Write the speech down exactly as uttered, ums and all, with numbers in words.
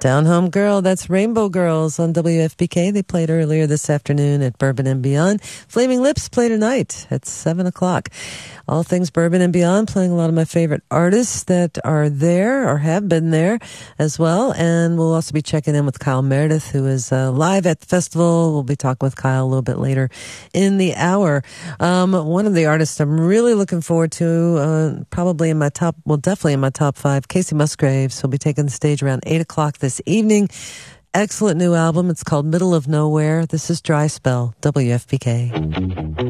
Down Home Girl, that's Rainbow Girls on W F P K. They played earlier this afternoon at Bourbon and Beyond. Flaming Lips play tonight at seven o'clock. All things Bourbon and Beyond, playing a lot of my favorite artists that are there or have been there as well. And we'll also be checking in with Kyle Meredith, who is uh, live at the festival. We'll be talking with Kyle a little bit later in the hour. Um, one of the artists I'm really looking forward to, uh, probably in my top, well, definitely in my top five, Casey Musgraves. He'll be taking the stage around eight o'clock this evening. Excellent new album. It's called Middle of Nowhere. This is Dry Spell, W F P K.